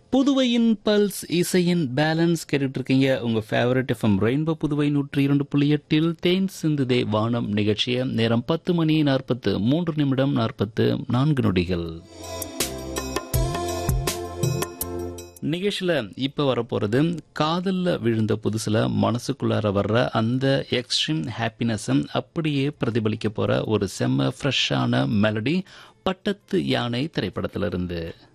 புதுவையின் பல்ஸ் இசையின் பேலன்ஸ் கேட்டுட்டு இருக்கீங்க. உங்க ஃபேவரட் எஃப்எம் ரெயின்போ புதுவை 102.8 தேன் சிந்துதே வானம் நிகழ்ச்சிய நேரம் 10:43 44 நொடிகள். நிகழ்ச்சியில் இப்போ வரப்போகிறது காதலில் விழுந்த புதுசில் மனசுக்குள்ளார வர்ற அந்த எக்ஸ்ட்ரீம் ஹாப்பினஸை அப்படியே பிரதிபலிக்க போகிற ஒரு செம்ம ஃப்ரெஷ்ஷான மெலடி பட்டத்து யானை திரைப்படத்திலிருந்து.